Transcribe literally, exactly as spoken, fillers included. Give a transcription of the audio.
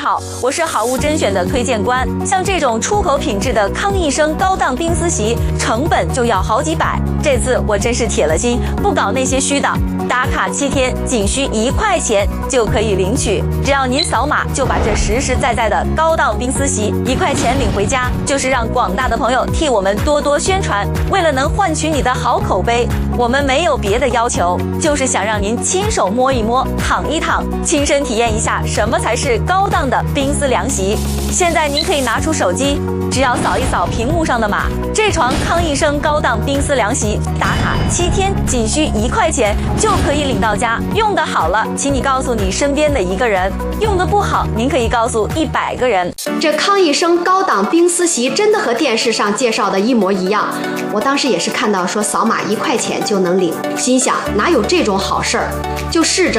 好，我是好物甄选的推荐官。像这种出口品质的康益生高档冰丝席，成本就要好几百。这次我真是铁了心，不搞那些虚的。打卡七天，仅需一块钱就可以领取。只要您扫码，就把这实实在在的高档冰丝席一块钱领回家，就是让广大的朋友替我们多多宣传。为了能换取你的好口碑，我们没有别的要求，就是想让您亲手摸一摸、躺一躺，亲身体验一下什么才是高档的冰丝凉席。现在您可以拿出手机，只要扫一扫屏幕上的码，这床康益生高档冰丝凉席打卡七天，仅需一块钱就可以领到家。用的好了，请你告诉你身边的一个人；用的不好，您可以告诉一百个人。 这康益生高档冰丝席真的和电视上介绍的一模一样。我当时也是看到说扫码一块钱就能领，心想哪有这种好事儿，就试着